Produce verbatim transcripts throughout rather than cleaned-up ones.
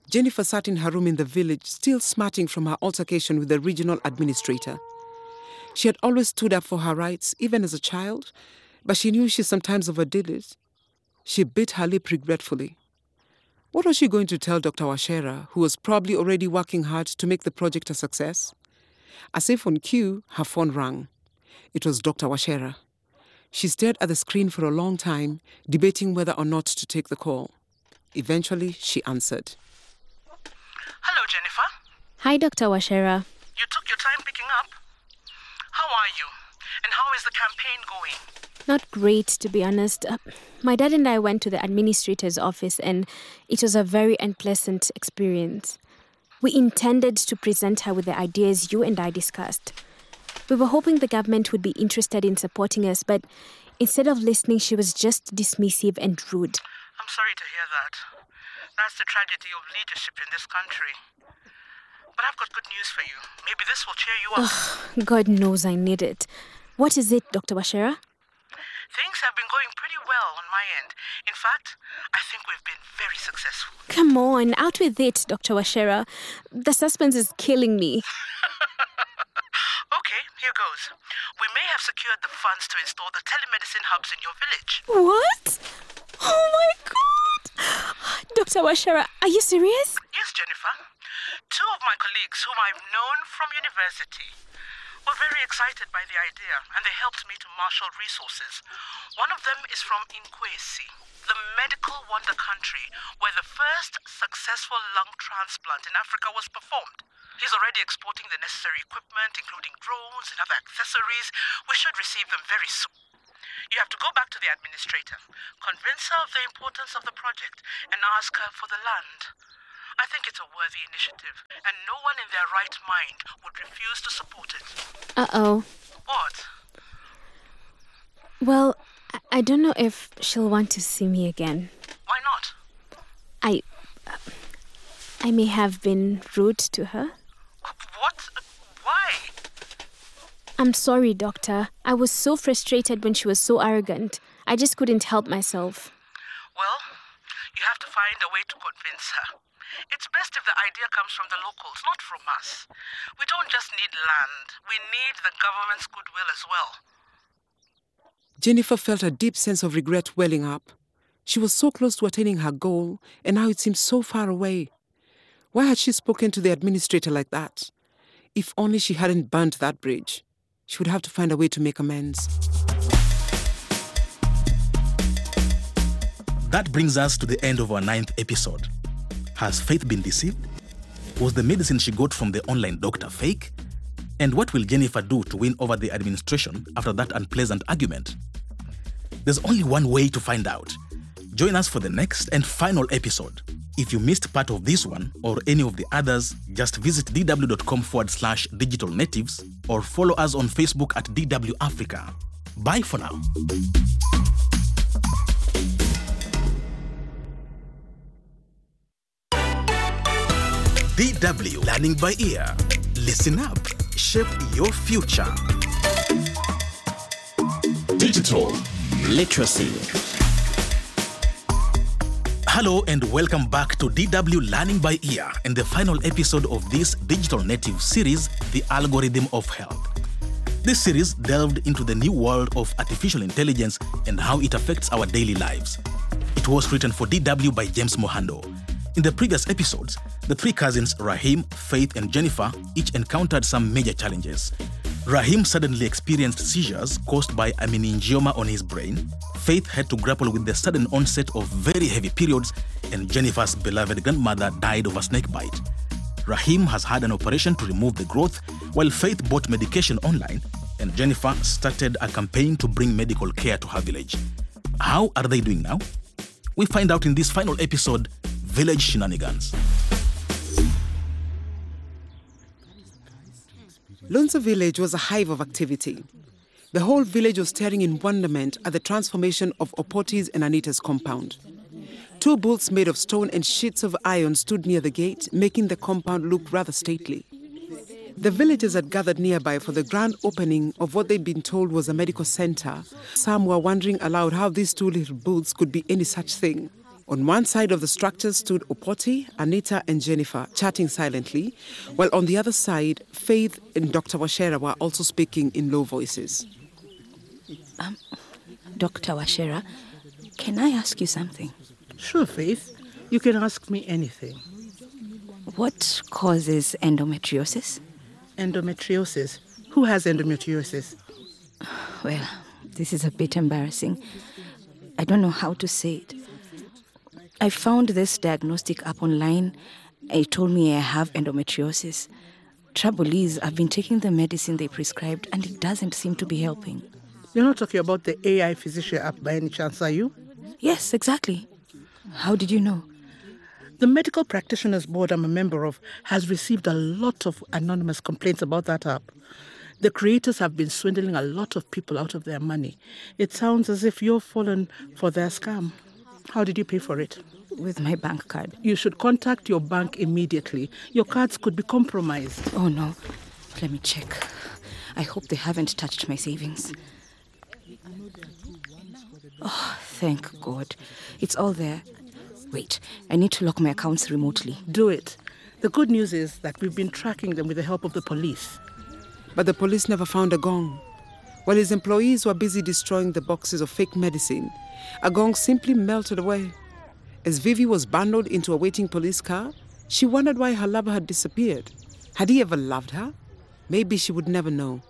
Jennifer sat in her room in the village, still smarting from her altercation with the regional administrator. She had always stood up for her rights, even as a child, but she knew she sometimes overdid it. She bit her lip regretfully. What was she going to tell Doctor Wachera, who was probably already working hard to make the project a success? As if on cue, her phone rang. It was Doctor Wachera. She stared at the screen for a long time, debating whether or not to take the call. Eventually, she answered. Hello, Jennifer. Hi, Doctor Wachera. You took your time picking up. How are you? And how is the campaign going? Not great, to be honest. Uh, my dad and I went to the administrator's office and it was a very unpleasant experience. We intended to present her with the ideas you and I discussed. We were hoping the government would be interested in supporting us, but instead of listening, she was just dismissive and rude. I'm sorry to hear that. That's the tragedy of leadership in this country. But I've got good news for you. Maybe this will cheer you up. Oh, God knows I need it. What is it, Doctor Wachera? Things have been going pretty well on my end. In fact, I think we've been very successful. Come on, out with it, Doctor Wachera. The suspense is killing me. Okay, here goes. We may have secured the funds to install the telemedicine hubs in your village. What? Oh my God! Doctor Wachera, are you serious? Yes, Jennifer. Two of my colleagues whom I've known from university were very excited by the idea, and they helped me to marshal resources. One of them is from Inkwesi, the medical wonder country where the first successful lung transplant in Africa was performed. He's already exporting the necessary equipment, including drones and other accessories. We should receive them very soon. You have to go back to the administrator, convince her of the importance of the project, and ask her for the land. I think it's a worthy initiative, and no one in their right mind would refuse to support it. Uh-oh. What? Well, I don't know if she'll want to see me again. Why not? I... I may have been rude to her. What? Why? I'm sorry, Doctor. I was so frustrated when she was so arrogant. I just couldn't help myself. Well, you have to find a way to convince her. It's best if the idea comes from the locals, not from us. We don't just need land. We need the government's goodwill as well. Jennifer felt a deep sense of regret welling up. She was so close to attaining her goal, and now it seemed so far away. Why had she spoken to the administrator like that? If only she hadn't burnt that bridge. She would have to find a way to make amends. That brings us to the end of our ninth episode. Has Faith been deceived? Was the medicine she got from the online doctor fake? And what will Jennifer do to win over the administration after that unpleasant argument? There's only one way to find out. Join us for the next and final episode. If you missed part of this one or any of the others, just visit dw.com forward slash digital natives or follow us on Facebook at D W Africa. Bye for now. D W Learning by Ear. Listen up. Shape your future. Digital literacy. Hello and welcome back to D W Learning by Ear and the final episode of this digital native series, The Algorithm of Health. This series delved into the new world of artificial intelligence and how it affects our daily lives. It was written for D W by James Mohando. In the previous episodes, the three cousins Rahim, Faith, and Jennifer each encountered some major challenges. Rahim suddenly experienced seizures caused by a meningioma on his brain. Faith had to grapple with the sudden onset of very heavy periods, and Jennifer's beloved grandmother died of a snake bite. Rahim has had an operation to remove the growth, while Faith bought medication online, and Jennifer started a campaign to bring medical care to her village. How are they doing now? We find out in this final episode, Village Shenanigans. Lonzo Village was a hive of activity. The whole village was staring in wonderment at the transformation of Opoti's and Anita's compound. Two bulls made of stone and sheets of iron stood near the gate, making the compound look rather stately. The villagers had gathered nearby for the grand opening of what they'd been told was a medical center. Some were wondering aloud how these two little bulls could be any such thing. On one side of the structure stood Opoti, Anita, and Jennifer, chatting silently, while on the other side, Faith and Doctor Washera were also speaking in low voices. Um, Doctor Washera, can I ask you something? Sure, Faith. You can ask me anything. What causes endometriosis? Endometriosis? Who has endometriosis? Well, this is a bit embarrassing. I don't know how to say it. I found this diagnostic app online. It told me I have endometriosis. Trouble is, I've been taking the medicine they prescribed and it doesn't seem to be helping. You're not talking about the A I Physician app by any chance, are you? Yes, exactly. How did you know? The Medical Practitioners Board I'm a member of has received a lot of anonymous complaints about that app. The creators have been swindling a lot of people out of their money. It sounds as if you've fallen for their scam. How did you pay for it? With my bank card. You should contact your bank immediately. Your cards could be compromised. Oh, no. Let me check. I hope they haven't touched my savings. Oh, thank God. It's all there. Wait, I need to lock my accounts remotely. Do it. The good news is that we've been tracking them with the help of the police. But the police never found Agong. While his employees were busy destroying the boxes of fake medicine, Agong simply melted away. As Vivi was bundled into a waiting police car, she wondered why her lover had disappeared. Had he ever loved her? Maybe she would never know.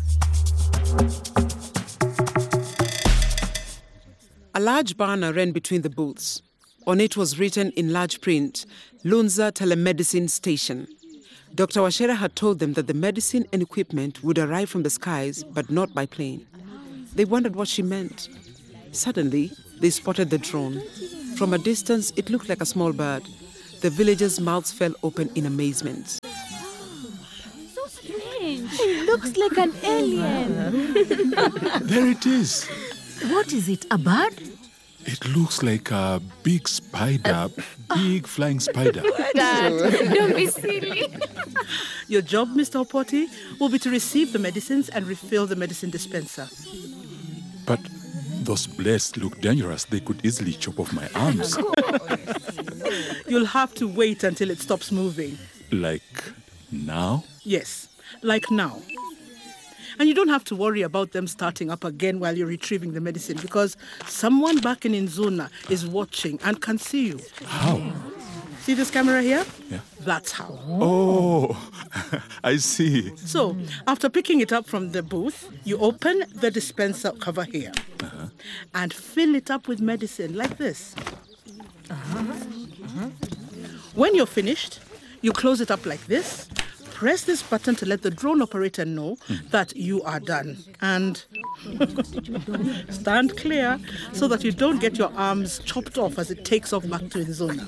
A large banner ran between the booths. On it was written in large print, Lunza Telemedicine Station. Doctor Washera had told them that the medicine and equipment would arrive from the skies, but not by plane. They wondered what she meant. Suddenly, they spotted the drone. From a distance, it looked like a small bird. The villagers' mouths fell open in amazement. So strange. It looks like an alien. There it is. What is it, a bird? It looks like a big spider, big flying spider. Dad, don't be silly. Your job, Mister Opoti, will be to receive the medicines and refill the medicine dispenser. But those blades look dangerous. They could easily chop off my arms. You'll have to wait until it stops moving. Like now? Yes, like now. And you don't have to worry about them starting up again while you're retrieving the medicine because someone back in Inzuna is watching and can see you. How? See this camera here? Yeah. That's how. Oh, I see. So, after picking it up from the booth, you open the dispenser cover here uh-huh. and fill it up with medicine like this. Uh-huh. Uh-huh. When you're finished, you close it up like this. Press this button to let the drone operator know mm. that you are done. And stand clear so that you don't get your arms chopped off as it takes off back to Inzuna.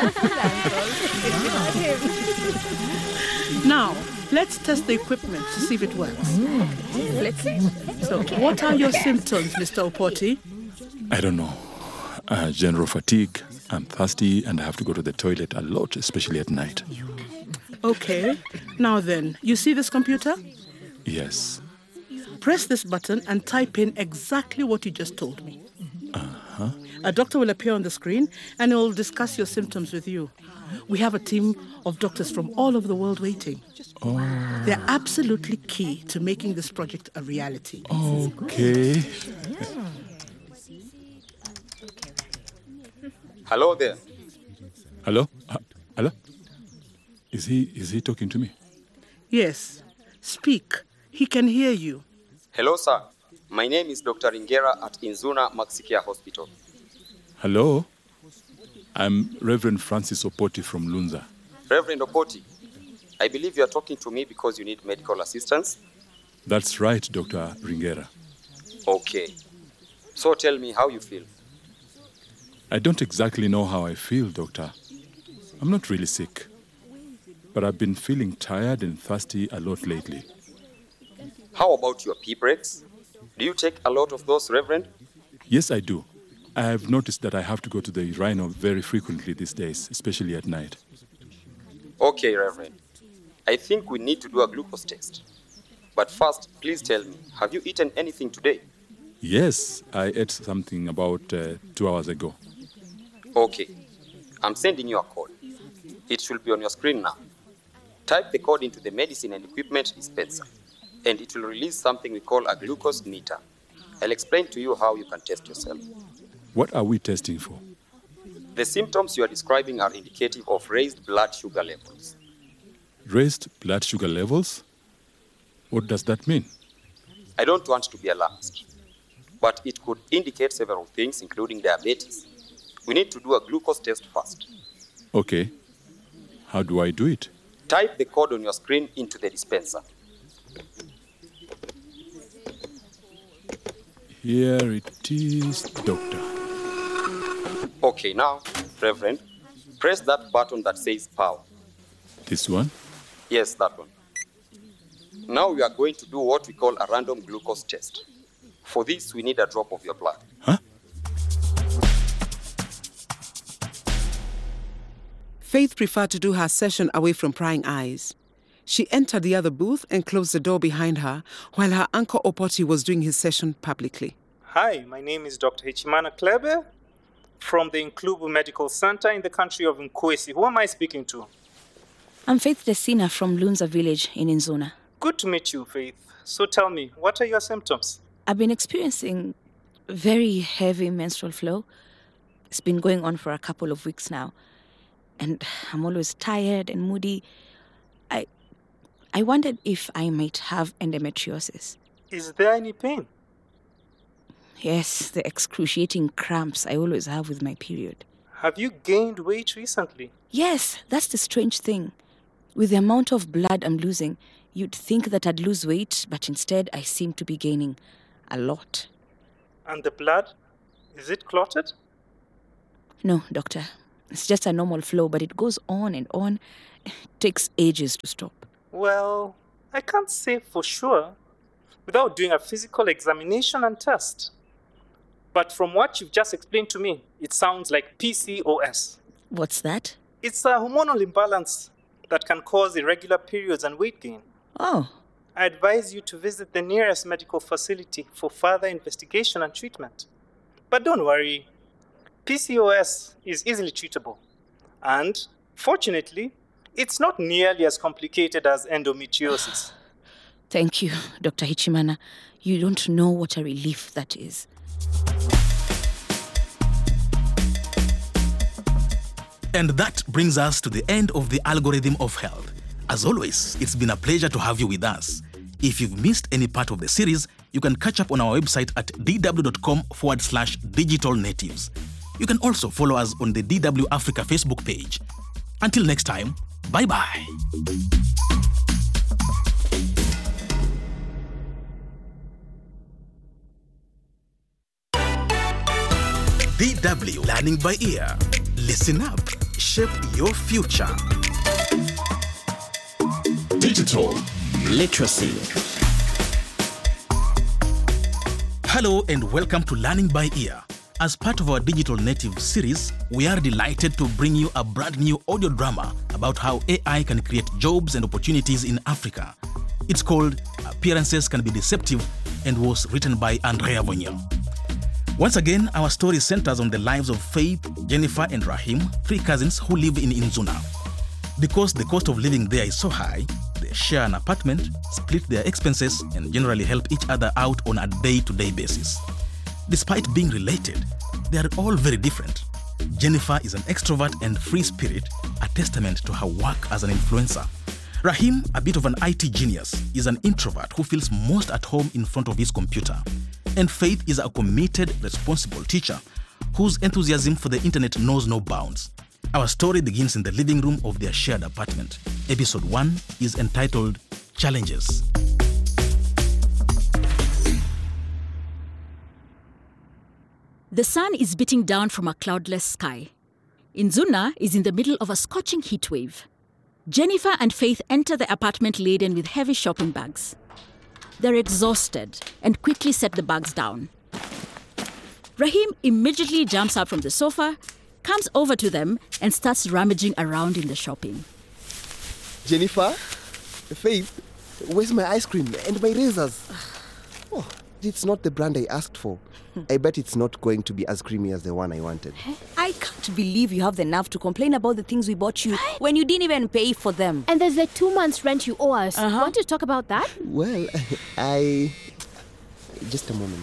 Now, let's test the equipment to see if it works. Mm. Let's see. So, what are your symptoms, Mister Opoti? I don't know. Uh, general fatigue. I'm thirsty and I have to go to the toilet a lot, especially at night. Okay. Now then, you see this computer? Yes. Press this button and type in exactly what you just told me. Uh-huh. A doctor will appear on the screen and will discuss your symptoms with you. We have a team of doctors from all over the world waiting. Oh. They're absolutely key to making this project a reality. Okay. Hello there. Hello? Uh, hello? Is he is he talking to me? Yes. Speak. He can hear you. Hello, sir. My name is Doctor Ringera at Inzuna Maxikia Hospital. Hello? I'm Reverend Francis Opoti from Lunza. Reverend Opoti, I believe you are talking to me because you need medical assistance? That's right, Doctor Ringera. Okay. So tell me how you feel. I don't exactly know how I feel, Doctor. I'm not really sick. But I've been feeling tired and thirsty a lot lately. How about your pee breaks? Do you take a lot of those, Reverend? Yes, I do. I have noticed that I have to go to the rhino very frequently these days, especially at night. Okay, Reverend. I think we need to do a glucose test. But first, please tell me, have you eaten anything today? Yes, I ate something about uh, two hours ago. Okay. I'm sending you a code. It should be on your screen now. Type the code into the medicine and equipment dispenser, and it will release something we call a glucose meter. I'll explain to you how you can test yourself. What are we testing for? The symptoms you are describing are indicative of raised blood sugar levels. Raised blood sugar levels? What does that mean? I don't want to be alarmist, but it could indicate several things, including diabetes. We need to do a glucose test first. Okay. How do I do it? Type the code on your screen into the dispenser. Here it is, doctor. Okay, now, Reverend, press that button that says power. This one? Yes, that one. Now we are going to do what we call a random glucose test. For this, we need a drop of your blood. Huh? Faith preferred to do her session away from prying eyes. She entered the other booth and closed the door behind her while her uncle Opoti was doing his session publicly. Hi, my name is Doctor Hichimana Klebe from the Nklubu Medical Center in the country of Nkwesi. Who am I speaking to? I'm Faith Desina from Lunza village in Inzuna. Good to meet you, Faith. So tell me, what are your symptoms? I've been experiencing very heavy menstrual flow. It's been going on for a couple of weeks now. And I'm always tired and moody. I I wondered if I might have endometriosis. Is there any pain? Yes, the excruciating cramps I always have with my period. Have you gained weight recently? Yes, that's the strange thing. With the amount of blood I'm losing, you'd think that I'd lose weight, but instead I seem to be gaining a lot. And the blood? Is it clotted? No, doctor. It's just a normal flow, but it goes on and on. It takes ages to stop. Well, I can't say for sure without doing a physical examination and test. But from what you've just explained to me, it sounds like P C O S. What's that? It's a hormonal imbalance that can cause irregular periods and weight gain. Oh. I advise you to visit the nearest medical facility for further investigation and treatment. But don't worry, P C O S is easily treatable. And, fortunately, it's not nearly as complicated as endometriosis. Thank you, Doctor Hichimana. You don't know what a relief that is. And that brings us to the end of the Algorithm of Health. As always, it's been a pleasure to have you with us. If you've missed any part of the series, you can catch up on our website at dw.com forward slash digital natives. You can also follow us on the D W Africa Facebook page. Until next time, bye-bye. D W Learning by Ear. Listen up. Shape your future. Digital literacy. Hello and welcome to Learning by Ear. As part of our Digital Native series, we are delighted to bring you a brand new audio drama about how A I can create jobs and opportunities in Africa. It's called Appearances Can Be Deceptive and was written by Andrea Vonyo. Once again, our story centers on the lives of Faith, Jennifer, and Rahim, three cousins who live in Inzuna. Because the cost of living there is so high, they share an apartment, split their expenses, and generally help each other out on a day-to-day basis. Despite being related, they are all very different. Jennifer is an extrovert and free spirit, a testament to her work as an influencer. Rahim, a bit of an I T genius, is an introvert who feels most at home in front of his computer. And Faith is a committed, responsible teacher whose enthusiasm for the internet knows no bounds. Our story begins in the living room of their shared apartment. Episode one is entitled Challenges. The sun is beating down from a cloudless sky. Inzuna is in the middle of a scorching heat wave. Jennifer and Faith enter the apartment laden with heavy shopping bags. They're exhausted and quickly set the bags down. Rahim immediately jumps up from the sofa, comes over to them, and starts rummaging around in the shopping. Jennifer, Faith, where's my ice cream and my razors? Oh, It's not the brand I asked for. I bet it's not going to be as creamy as the one I wanted. I can't believe you have the nerve to complain about the things we bought you when you didn't even pay for them. And there's the two months rent you owe us. Uh-huh. Want to talk about that? Well, I... Just a moment.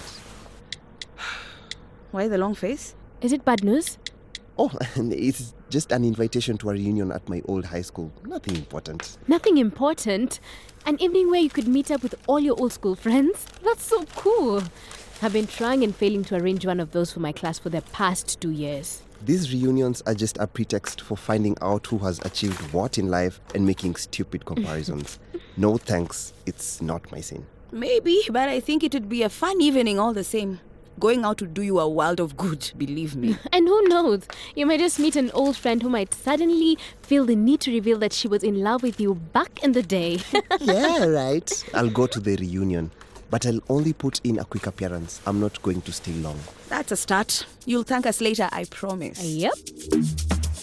Why the long face? Is it bad news? Oh, it's just an invitation to a reunion at my old high school. Nothing important. Nothing important? An evening where you could meet up with all your old school friends? That's so cool. I've been trying and failing to arrange one of those for my class for the past two years. These reunions are just a pretext for finding out who has achieved what in life and making stupid comparisons. No thanks, it's not my scene. Maybe, but I think it would be a fun evening all the same. Going out to do you a world of good, believe me. And who knows? You might just meet an old friend who might suddenly feel the need to reveal that she was in love with you back in the day. Yeah, right. I'll go to the reunion, but I'll only put in a quick appearance. I'm not going to stay long. That's a start. You'll thank us later, I promise. Yep.